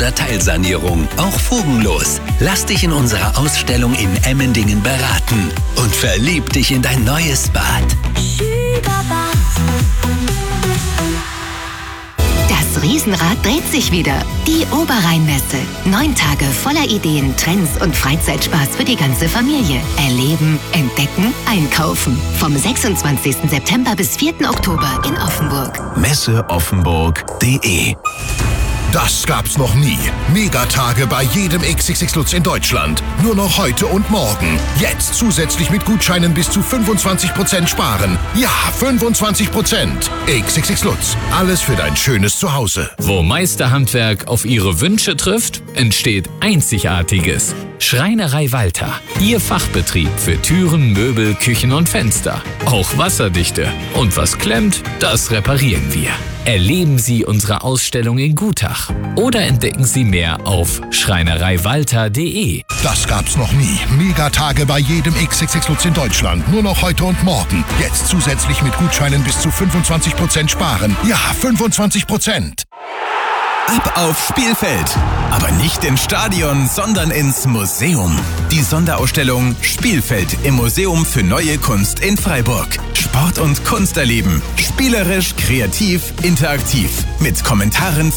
oder Teilsanierung, auch fugenlos. Lass dich in unserer Ausstellung in Emmendingen beraten und verlieb dich in dein neues Bad. Das Riesenrad dreht sich wieder. Die Oberrheinmesse. 9 Tage voller Ideen, Trends und Freizeitspaß für die ganze Familie. Erleben, entdecken, einkaufen. Vom 26. September bis 4. Oktober in Offenburg. Messeoffenburg.de. Das gab's noch nie. Megatage bei jedem XXX Lutz in Deutschland. Nur noch heute und morgen. Jetzt zusätzlich mit Gutscheinen bis zu 25% sparen. Ja, 25%. XXX Lutz. Alles für dein schönes Zuhause. Wo Meisterhandwerk auf Ihre Wünsche trifft, entsteht Einzigartiges. Schreinerei Walter. Ihr Fachbetrieb für Türen, Möbel, Küchen und Fenster. Auch wasserdichte. Und was klemmt, das reparieren wir. Erleben Sie unsere Ausstellung in Gutach oder entdecken Sie mehr auf schreinereiwalter.de. Das gab's noch nie. Megatage bei jedem XXX Lutz in Deutschland. Nur noch heute und morgen. Jetzt zusätzlich mit Gutscheinen bis zu 25% sparen. Ja, 25%. Ab aufs Spielfeld. Aber nicht ins Stadion, sondern ins Museum. Die Sonderausstellung Spielfeld im Museum für Neue Kunst in Freiburg. Sport und Kunst erleben. Spielerisch, kreativ, interaktiv. Mit Kommentaren